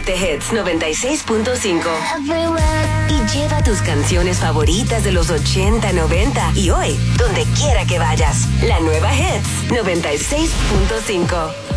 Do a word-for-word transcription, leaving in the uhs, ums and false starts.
app de Hits noventa y seis punto cinco y lleva tus canciones favoritas de los ochenta, noventa y hoy, donde quiera que vayas. La nueva Hits noventa y seis punto cinco.